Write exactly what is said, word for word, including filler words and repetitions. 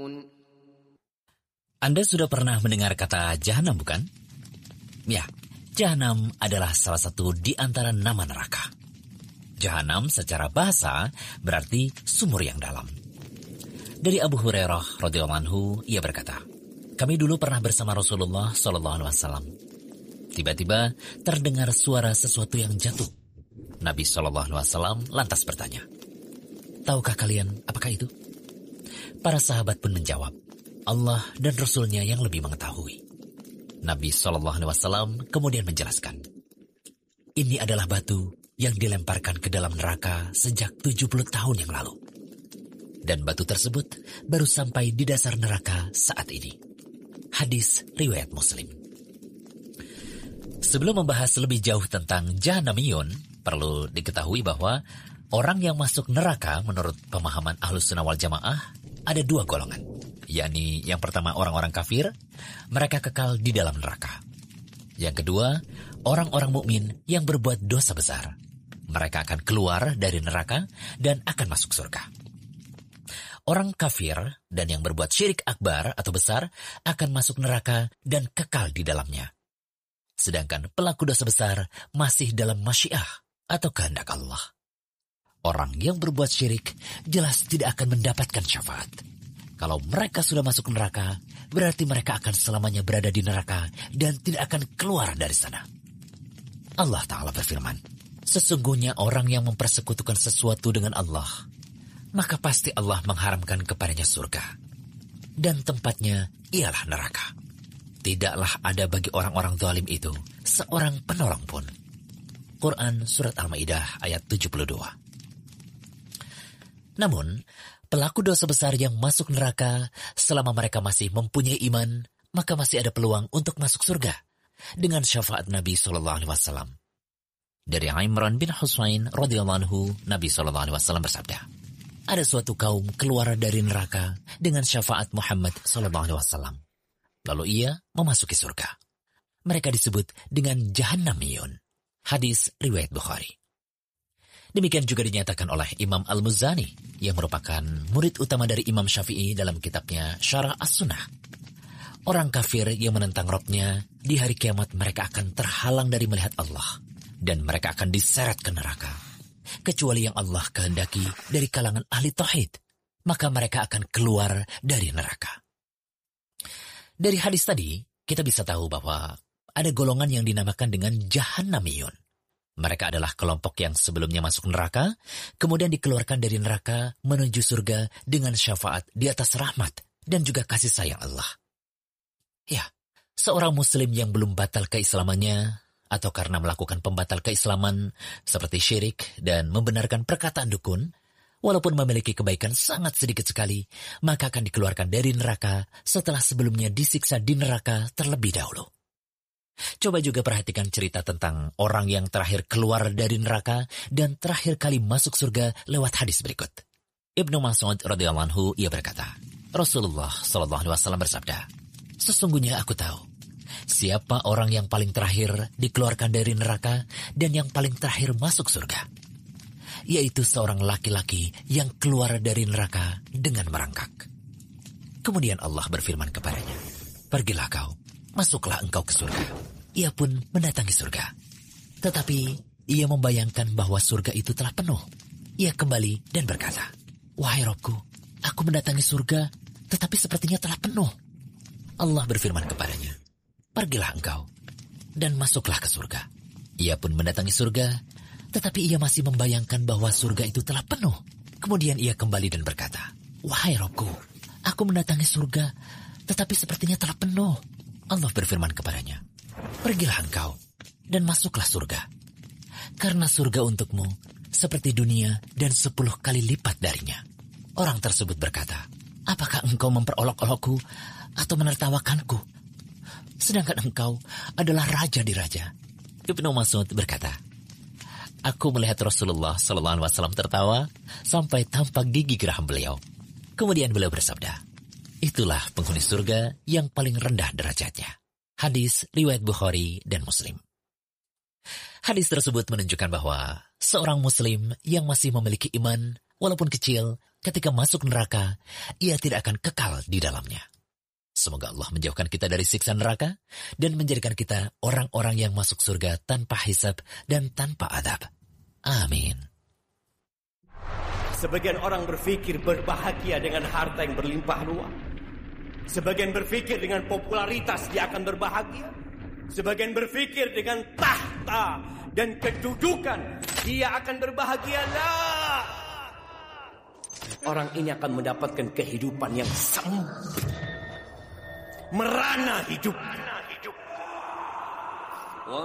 Anda sudah pernah mendengar kata jahanam, bukan? Ya, jahanam adalah salah satu di antara nama neraka. Jahanam secara bahasa berarti sumur yang dalam. Dari Abu Hurairah radhiyallahu anhu, ia berkata, kami dulu pernah bersama Rasulullah shallallahu alaihi wasallam. Tiba-tiba terdengar suara sesuatu yang jatuh. Nabi shallallahu alaihi wasallam lantas bertanya, tahukah kalian apakah itu? Para sahabat pun menjawab, Allah dan Rasulnya yang lebih mengetahui. Nabi shallallahu alaihi wasallam kemudian menjelaskan, ini adalah batu yang dilemparkan ke dalam neraka sejak tujuh puluh tahun yang lalu. Dan batu tersebut baru sampai di dasar neraka saat ini. Hadis riwayat Muslim. Sebelum membahas lebih jauh tentang Jahanamiyun, perlu diketahui bahwa orang yang masuk neraka menurut pemahaman Ahlus Sunnah wal Jamaah ada dua golongan. Yakni yang pertama orang-orang kafir, mereka kekal di dalam neraka. Yang kedua, orang-orang mukmin yang berbuat dosa besar. Mereka akan keluar dari neraka dan akan masuk surga. Orang kafir dan yang berbuat syirik akbar atau besar akan masuk neraka dan kekal di dalamnya. Sedangkan pelaku dosa besar masih dalam masyiah atau kehendak Allah. Orang yang berbuat syirik jelas tidak akan mendapatkan syafaat. Kalau mereka sudah masuk neraka, berarti mereka akan selamanya berada di neraka dan tidak akan keluar dari sana. Allah Ta'ala berfirman, sesungguhnya orang yang mempersekutukan sesuatu dengan Allah, maka pasti Allah mengharamkan kepadanya surga. Dan tempatnya ialah neraka. Tidaklah ada bagi orang-orang zalim itu seorang penolong pun. Quran Surat Al-Ma'idah ayat tujuh puluh dua. Namun, pelaku dosa besar yang masuk neraka selama mereka masih mempunyai iman, maka masih ada peluang untuk masuk surga dengan syafaat Nabi shallallahu alaihi wasallam. Dari Imran bin Husain radhiyallahu anhu, Nabi shallallahu alaihi wasallam bersabda, ada suatu kaum keluar dari neraka dengan syafaat Muhammad shallallahu alaihi wasallam. Lalu ia memasuki surga. Mereka disebut dengan Jahannamiyun. Hadis riwayat Bukhari. Demikian juga dinyatakan oleh Imam Al-Muzani yang merupakan murid utama dari Imam Syafi'i dalam kitabnya Syarah As-Sunnah. Orang kafir yang menentang Rabb-nya di hari kiamat mereka akan terhalang dari melihat Allah dan mereka akan diseret ke neraka. Kecuali yang Allah kehendaki dari kalangan ahli tauhid, maka mereka akan keluar dari neraka. Dari hadis tadi, kita bisa tahu bahwa ada golongan yang dinamakan dengan Jahannamiyun. Mereka adalah kelompok yang sebelumnya masuk neraka, kemudian dikeluarkan dari neraka menuju surga dengan syafaat di atas rahmat dan juga kasih sayang Allah. Ya, seorang muslim yang belum batal keislamannya, atau karena melakukan pembatal keislaman seperti syirik dan membenarkan perkataan dukun, walaupun memiliki kebaikan sangat sedikit sekali, maka akan dikeluarkan dari neraka setelah sebelumnya disiksa di neraka terlebih dahulu. Coba juga perhatikan cerita tentang orang yang terakhir keluar dari neraka dan terakhir kali masuk surga lewat hadis berikut. Ibnu Mas'ud radhiyallahu anhu ia berkata, Rasulullah shallallahu alaihi wasallam bersabda, sesungguhnya aku tahu siapa orang yang paling terakhir dikeluarkan dari neraka dan yang paling terakhir masuk surga, yaitu seorang laki-laki yang keluar dari neraka dengan merangkak. Kemudian Allah berfirman kepadanya, pergilah kau, masuklah engkau ke surga. Ia pun mendatangi surga. Tetapi ia membayangkan bahwa surga itu telah penuh. Ia kembali dan berkata, wahai Rabbku, aku mendatangi surga, tetapi sepertinya telah penuh. Allah berfirman kepadanya, pergilah engkau dan masuklah ke surga. Ia pun mendatangi surga, tetapi ia masih membayangkan bahwa surga itu telah penuh. Kemudian ia kembali dan berkata, wahai Rabbku, aku mendatangi surga, tetapi sepertinya telah penuh. Allah berfirman kepadanya, pergilah engkau dan masuklah surga. Karena surga untukmu seperti dunia dan sepuluh kali lipat darinya. Orang tersebut berkata, apakah engkau memperolok-olokku atau menertawakanku? Sedangkan engkau adalah raja di raja. Ibnu Mas'ud berkata, aku melihat Rasulullah shallallahu alaihi wasallam tertawa sampai tampak gigi geraham beliau. Kemudian beliau bersabda, itulah penghuni surga yang paling rendah derajatnya. Hadis riwayat Bukhari dan Muslim. Hadis tersebut menunjukkan bahwa seorang muslim yang masih memiliki iman, walaupun kecil, ketika masuk neraka, ia tidak akan kekal di dalamnya. Semoga Allah menjauhkan kita dari siksa neraka dan menjadikan kita orang-orang yang masuk surga tanpa hisab dan tanpa adab. Amin. Sebagian orang berpikir berbahagia dengan harta yang berlimpah ruah. Sebagian berpikir dengan popularitas dia akan berbahagia. Sebagian berpikir dengan tahta dan kedudukan dia akan berbahagia. Lah, orang ini akan mendapatkan kehidupan yang sempit, merana hidupnya.